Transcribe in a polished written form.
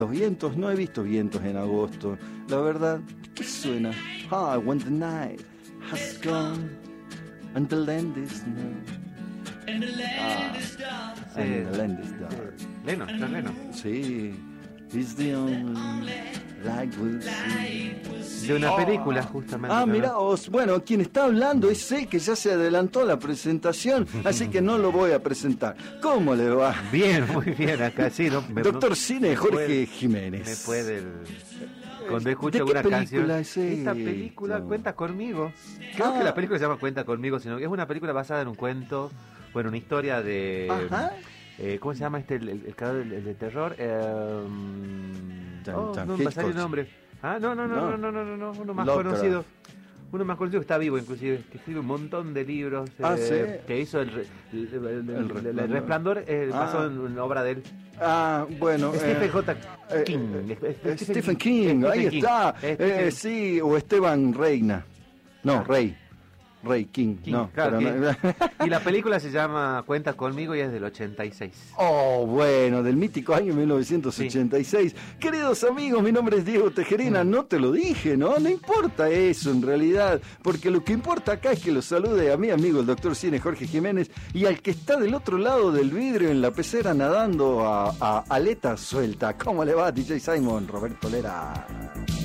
Los vientos, no he visto vientos en agosto. La verdad, ¿qué suena? Ah, when the night has gone and the land is new. And the land is dark. And the land is dark. Lennon, John Lennon. Sí, it's the only light we'll see. De una película, justamente. Ah, ¿no? mirá, bueno, quien está hablando es él, que ya se adelantó la presentación, así que no lo voy a presentar. ¿Cómo le va? Bien, muy bien, acá sí, ¿no? Doctor Cine Jorge puede- Jiménez. Me puede cuando escucho ¿De qué alguna canción. película es Esta esto? película Cuenta conmigo. Creo que la película se llama Cuenta conmigo, sino que es una película basada en un cuento, bueno, una historia de. Ajá. ¿Cómo se llama el creador el de terror? Tan No me sale el Hitchcock. nombre. Ah, no, uno más Lovecraft. conocido. Uno más conocido que está vivo, inclusive, que escribe un montón de libros. ¿Sí? Que hizo el Resplandor, basado en obra de él. Ah, bueno. Stephen J. King. Stephen King, ahí está. Sí, o Esteban Reina. No, Rey King. No, claro, pero no. y la película se llama Cuenta conmigo y es del 86. Oh, bueno, del mítico año 1986. Queridos amigos, mi nombre es Diego Tejerina. No te lo dije, ¿no? No importa eso en realidad, porque lo que importa acá es que lo salude a mi amigo el doctor Cine Jorge Jiménez y al que está del otro lado del vidrio en la pecera nadando a aleta suelta. ¿Cómo le va, DJ Simon? Roberto Lera.